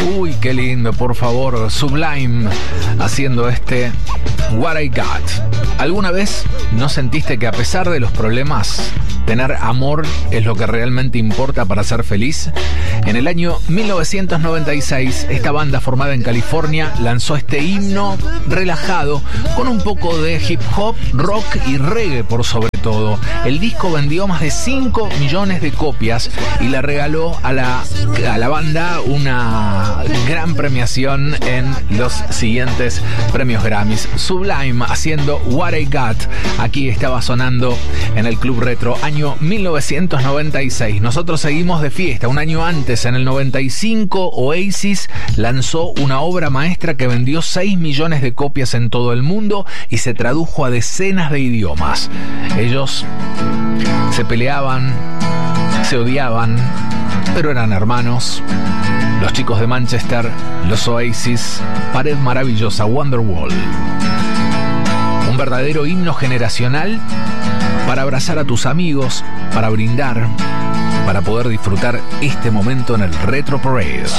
Uy, qué lindo, por favor. Sublime haciendo este What I Got. ¿Alguna vez no sentiste que a pesar de los problemas, tener amor es lo que realmente importa para ser feliz? En el año 1996, esta banda formada en California lanzó este himno relajado con un poco de hip hop, rock y reggae por sobre todo. El disco vendió más de 5 millones de copias y le regaló a la banda una gran premiación en los siguientes premios Grammys. Sublime haciendo What I Got. Aquí estaba sonando en el Club Retro, año 1996. Nosotros seguimos de fiesta. Un año antes, en el 95, Oasis lanzó una obra maestra que vendió 6 millones de copias en todo el mundo y se tradujo a decenas de idiomas. Ellos se peleaban, se odiaban, pero eran hermanos. Los chicos de Manchester, los Oasis, Pared Maravillosa, Wonderwall. Un verdadero himno generacional para abrazar a tus amigos, para brindar, para poder disfrutar este momento en el Retro Parade.